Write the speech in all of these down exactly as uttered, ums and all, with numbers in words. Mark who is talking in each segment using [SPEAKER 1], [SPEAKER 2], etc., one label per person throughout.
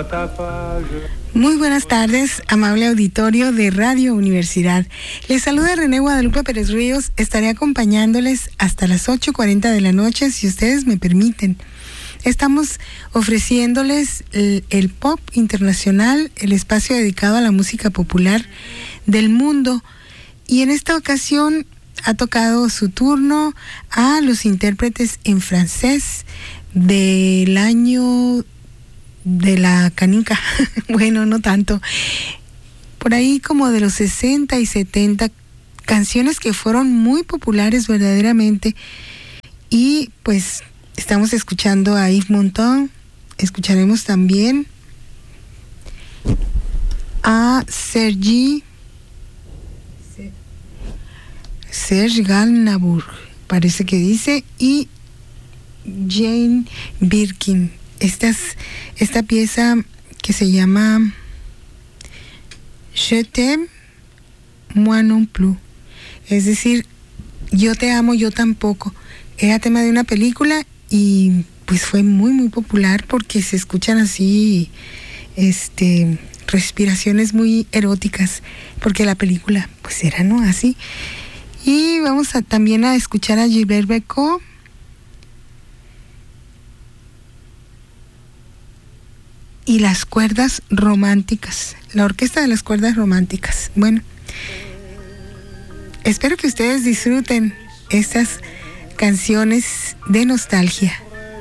[SPEAKER 1] Muy buenas tardes, amable auditorio de Radio Universidad. Les saluda René Guadalupe Pérez Ríos. Estaré acompañándoles hasta las ocho cuarenta de la noche, si ustedes me permiten. Estamos ofreciéndoles el, el pop internacional, el espacio dedicado a la música popular del mundo. Y en esta ocasión ha tocado su turno a los intérpretes en francés del año de la canica. Bueno, no tanto. Por ahí como de los sesenta y setenta, canciones que fueron muy populares verdaderamente. Y pues estamos escuchando a Yves Montand. Escucharemos también a Serge Serge Gainsbourg, parece que dice, y Jane Birkin. Esta, es, esta pieza que se llama Je t'aime, moi non plus. Es decir, yo te amo, yo tampoco. Era tema de una película y pues fue muy muy popular porque se escuchan así este respiraciones muy eróticas, porque la película pues era no así. Y vamos a también a escuchar a Gilbert Bécaud y las cuerdas románticas, la orquesta de las cuerdas románticas. Bueno, espero que ustedes disfruten estas canciones de nostalgia.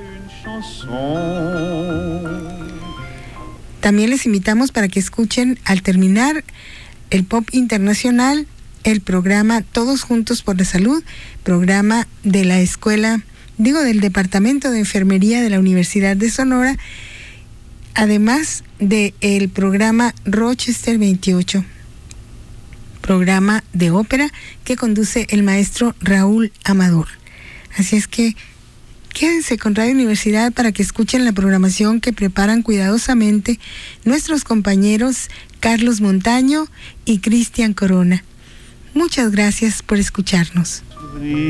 [SPEAKER 1] También les invitamos para que escuchen al terminar el pop internacional el programa Todos Juntos por la Salud, programa de la escuela, digo del Departamento de Enfermería de la Universidad de Sonora, además del programa Rochester veintiocho, programa de ópera que conduce el maestro Raúl Amador. Así es que quédense con Radio Universidad para que escuchen la programación que preparan cuidadosamente nuestros compañeros Carlos Montaño y Cristian Corona. Muchas gracias por escucharnos.